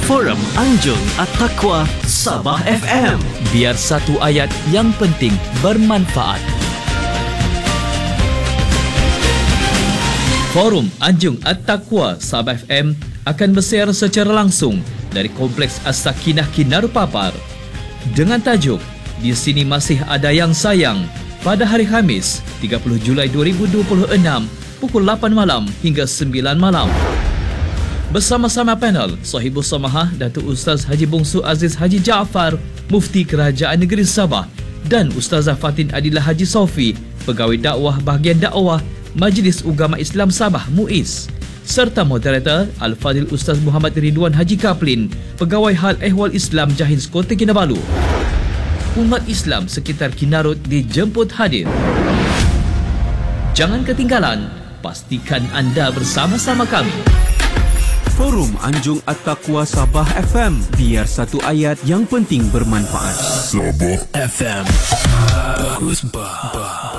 Forum Anjung At-Taqwa Sabah FM. Biar satu ayat yang penting bermanfaat. Forum Anjung At-Taqwa Sabah FM akan bersiar secara langsung dari Kompleks As-Sakinah Kinaru Papar dengan tajuk Di Sini Masih Ada Yang Sayang pada hari Khamis 30 Julai 2026 pukul 8 malam hingga 9 malam. Bersama-sama panel Sahibus Samahah Datuk Ustaz Haji Bongsu Aziz Haji Jaafar, Mufti Kerajaan Negeri Sabah, dan Ustazah Fatin Adilah Haji Sofi, Pegawai Dakwah Bahagian Dakwah Majlis Ugama Islam Sabah MUIS, serta moderator Al-Fadhil Ustaz Muhammad Ridwan Haji Kaplin, Pegawai Hal Ehwal Islam Jahins Kota Kinabalu. Umat Islam sekitar Kinarut dijemput hadir. Jangan ketinggalan, pastikan anda bersama-sama kami. Forum Anjung At-Taqwa Sabah FM. Biar satu ayat yang penting bermanfaat. Sabah FM. Bagus bah.